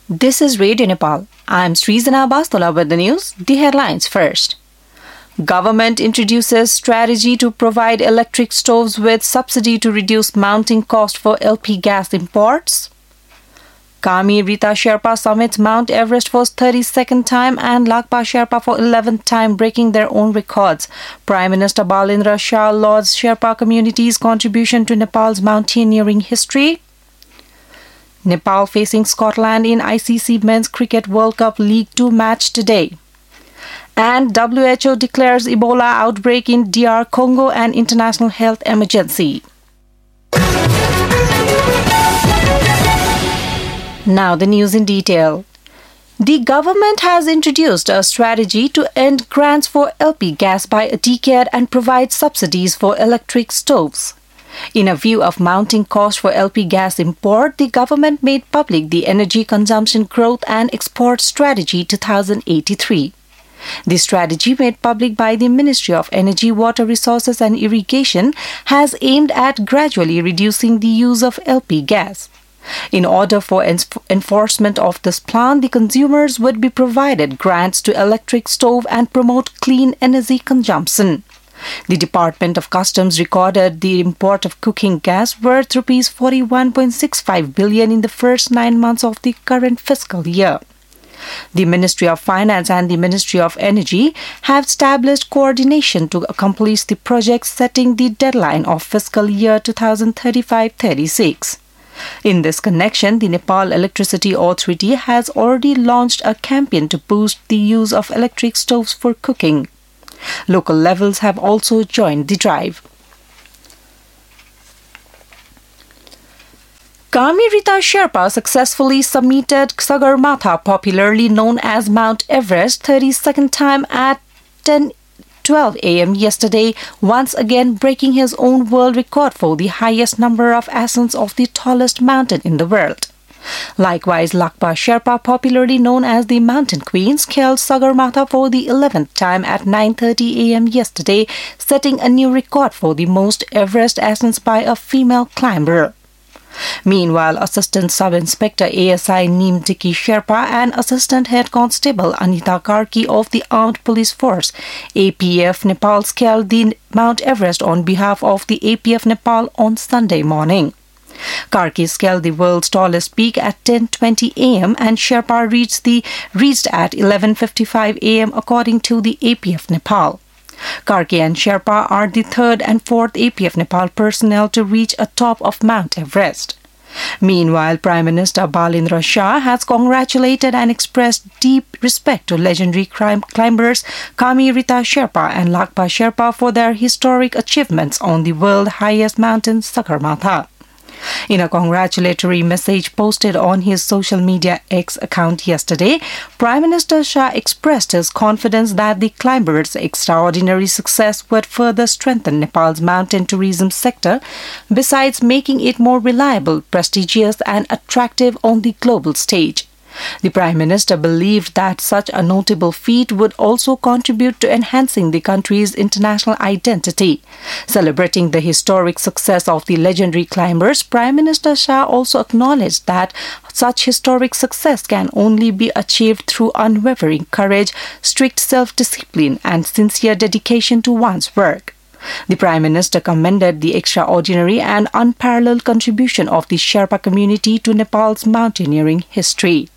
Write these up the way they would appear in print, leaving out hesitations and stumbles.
This is Radio Nepal. I'm Srizana Bastola with the news. The headlines first. Government introduces strategy to provide electric stoves with subsidy to reduce mounting cost for LP gas imports. Kami Rita Sherpa summits Mount Everest for 32nd time and Lakpa Sherpa for 11th time, breaking their own records. Prime Minister Balendra Shah lauds Sherpa community's contribution to Nepal's mountaineering history. Nepal facing Scotland in ICC Men's Cricket World Cup League 2 match today. And WHO declares Ebola outbreak in DR Congo an international health emergency. Now the news in detail. The government has introduced a strategy to end grants for LP gas by a decade and provide subsidies for electric stoves. In a view of mounting cost for LP gas import, the government made public the Energy Consumption Growth and Export Strategy 2083. The strategy, made public by the Ministry of Energy, Water Resources and Irrigation, has aimed at gradually reducing the use of LP gas. In order for enforcement of this plan, the consumers would be provided grants to electric stove and promote clean energy consumption. The Department of Customs recorded the import of cooking gas worth Rs 41.65 billion in the first 9 months of the current fiscal year. The Ministry of Finance and the Ministry of Energy have established coordination to accomplish the project, setting the deadline of fiscal year 2035-36. In this connection, the Nepal Electricity Authority has already launched a campaign to boost the use of electric stoves for cooking. Local levels have also joined the drive. Kami Rita Sherpa successfully summited Sagarmatha, popularly known as Mount Everest, 32nd time at 10:12 a.m. yesterday, once again breaking his own world record for the highest number of ascents of the tallest mountain in the world. Likewise, Lakpa Sherpa, popularly known as the Mountain Queen, scaled Sagarmatha for the 11th time at 9:30 a.m. yesterday, setting a new record for the most Everest ascents by a female climber. Meanwhile, Assistant Sub-Inspector ASI Neemtiki Sherpa and Assistant Head Constable Anita Karki of the Armed Police Force APF Nepal scaled the Mount Everest on behalf of the APF Nepal on Sunday morning. Karki scaled the world's tallest peak at 10:20 a.m. and Sherpa reached at 11:55 a.m. according to the APF Nepal. Karki and Sherpa are the third and fourth APF Nepal personnel to reach atop of Mount Everest. Meanwhile, Prime Minister Balendra Shah has congratulated and expressed deep respect to legendary climbers Kami Rita Sherpa and Lakpa Sherpa for their historic achievements on the world's highest mountain, Sagarmatha. In a congratulatory message posted on his social media X account yesterday, Prime Minister Shah expressed his confidence that the climbers' extraordinary success would further strengthen Nepal's mountain tourism sector, besides making it more reliable, prestigious and attractive on the global stage. The Prime Minister believed that such a notable feat would also contribute to enhancing the country's international identity. Celebrating the historic success of the legendary climbers, Prime Minister Shah also acknowledged that such historic success can only be achieved through unwavering courage, strict self-discipline and sincere dedication to one's work. The Prime Minister commended the extraordinary and unparalleled contribution of the Sherpa community to Nepal's mountaineering history.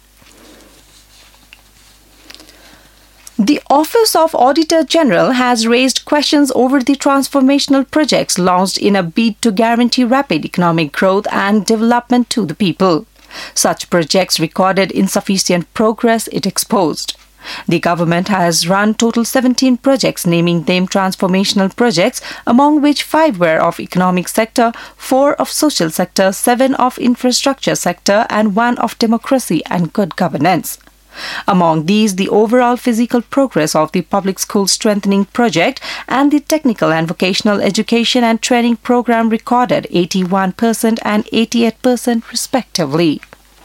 The Office of Auditor General has raised questions over the transformational projects launched in a bid to guarantee rapid economic growth and development to the people. Such projects recorded insufficient progress, it exposed. The government has run total 17 projects, naming them transformational projects, among which 5 were of economic sector, 4 of social sector, 7 of infrastructure sector, and 1 of democracy and good governance. Among these, the overall physical progress of the public school strengthening project and the technical and vocational education and training program recorded 81% and 88% respectively.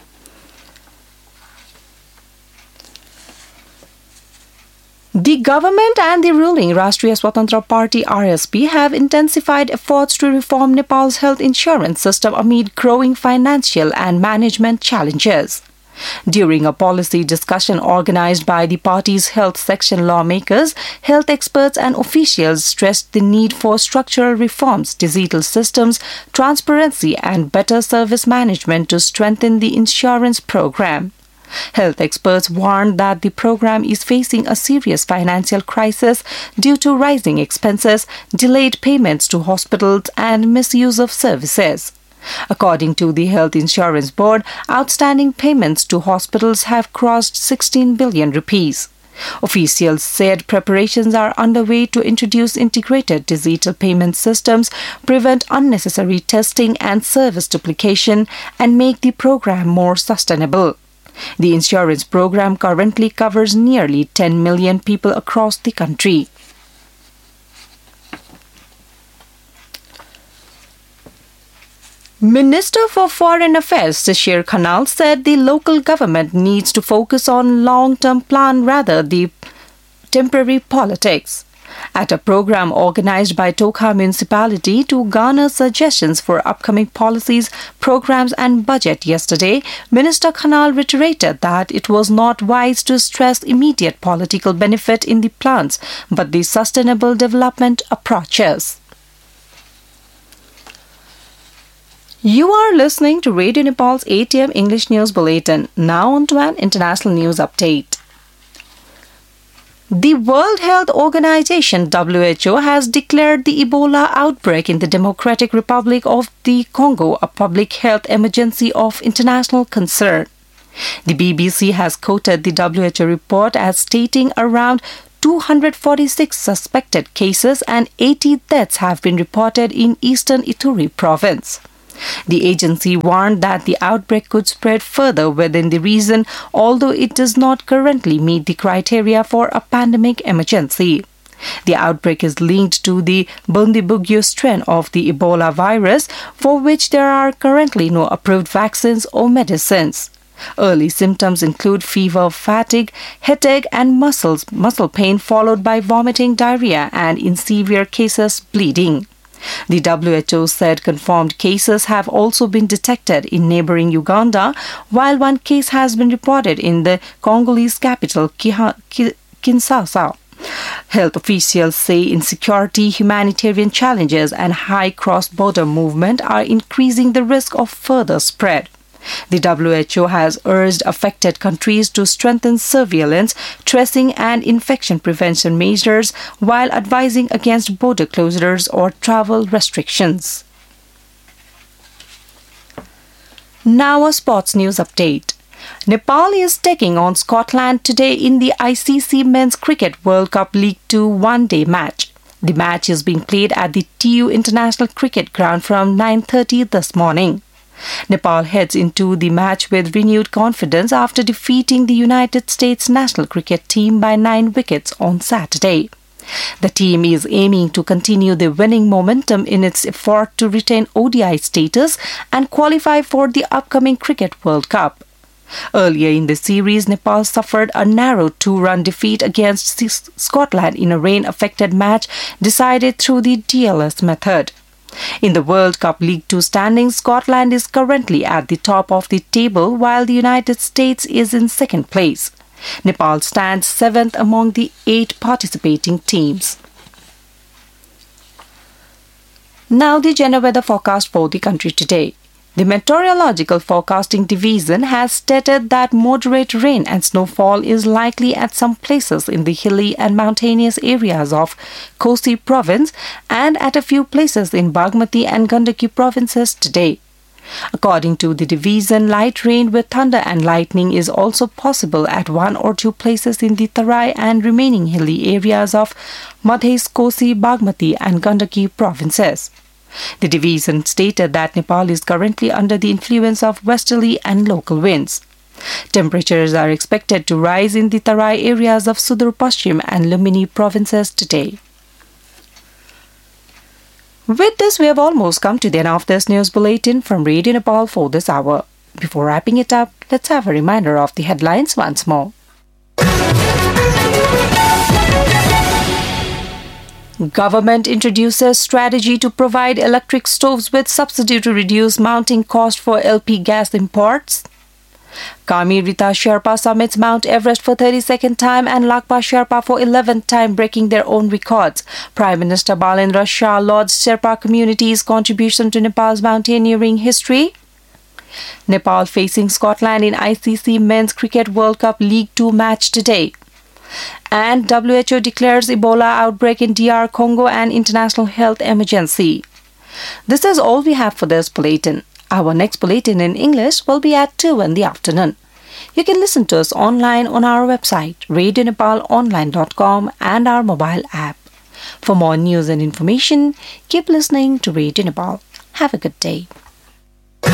The government and the ruling Rashtriya Swatantra Party RSP have intensified efforts to reform Nepal's health insurance system amid growing financial and management challenges. During a policy discussion organized by the party's health section lawmakers, health experts and officials stressed the need for structural reforms, digital systems, transparency and better service management to strengthen the insurance program. Health experts warned that the program is facing a serious financial crisis due to rising expenses, delayed payments to hospitals and misuse of services. According to the Health Insurance Board, outstanding payments to hospitals have crossed 16 billion rupees. Officials said preparations are underway to introduce integrated digital payment systems, prevent unnecessary testing and service duplication, and make the program more sustainable. The insurance program currently covers nearly 10 million people across the country. Minister for Foreign Affairs Shishir Khanal said the local government needs to focus on long-term plan rather than temporary politics. At a program organized by Tokha Municipality to garner suggestions for upcoming policies, programs and budget yesterday, Minister Khanal reiterated that it was not wise to stress immediate political benefit in the plans, but the sustainable development approaches. You are listening to Radio Nepal's 8 a.m. English News Bulletin. Now on to an international news update. The World Health Organization (WHO) has declared the Ebola outbreak in the Democratic Republic of the Congo a public health emergency of international concern. The BBC has quoted the WHO report as stating around 246 suspected cases and 80 deaths have been reported in eastern Ituri province. The agency warned that the outbreak could spread further within the region, although it does not currently meet the criteria for a pandemic emergency. The outbreak is linked to the Bundibugyo strain of the Ebola virus, for which there are currently no approved vaccines or medicines. Early symptoms include fever, fatigue, headache, and muscle pain, followed by vomiting, diarrhea, and in severe cases, bleeding. The WHO said confirmed cases have also been detected in neighboring Uganda, while one case has been reported in the Congolese capital, Kinshasa. Health officials say insecurity, humanitarian challenges, and high cross-border movement are increasing the risk of further spread. The WHO has urged affected countries to strengthen surveillance, tracing and infection prevention measures while advising against border closures or travel restrictions. Now a sports news update. Nepal is taking on Scotland today in the ICC Men's Cricket World Cup League 2 one-day match. The match is being played at the TU International Cricket Ground from 9:30 this morning. Nepal heads into the match with renewed confidence after defeating the United States national cricket team by 9 wickets on Saturday. The team is aiming to continue the winning momentum in its effort to retain ODI status and qualify for the upcoming Cricket World Cup. Earlier in the series, Nepal suffered a narrow 2-run defeat against Scotland in a rain-affected match decided through the DLS method. In the World Cup League 2 standings, Scotland is currently at the top of the table while the United States is in second place. Nepal stands 7th among the 8 participating teams. Now the general weather forecast for the country today. The Meteorological Forecasting Division has stated that moderate rain and snowfall is likely at some places in the hilly and mountainous areas of Kosi province and at a few places in Bagmati and Gandaki provinces today. According to the division, light rain with thunder and lightning is also possible at 1 or 2 places in the Tarai and remaining hilly areas of Madhes, Kosi, Bagmati and Gandaki provinces. The division stated that Nepal is currently under the influence of westerly and local winds. Temperatures are expected to rise in the Tarai areas of Sudur Paschim and Lumini provinces today. With this, we have almost come to the end of this news bulletin from Radio Nepal for this hour. Before wrapping it up, let's have a reminder of the headlines once more. Government introduces strategy to provide electric stoves with subsidy to reduce mounting cost for LP gas imports. Kami Rita Sherpa summits Mount Everest for 32nd time and Lakpa Sherpa for 11th time, breaking their own records. Prime Minister Balendra Shah lauds Sherpa community's contribution to Nepal's mountaineering history. Nepal facing Scotland in ICC Men's Cricket World Cup League 2 match today. And WHO declares Ebola outbreak in DR Congo an international health emergency. This is all we have for this bulletin. Our next bulletin in English will be at 2 in the afternoon. You can listen to us online on our website, radionepalonline.com, and our mobile app. For more news and information, keep listening to Radio Nepal. Have a good day.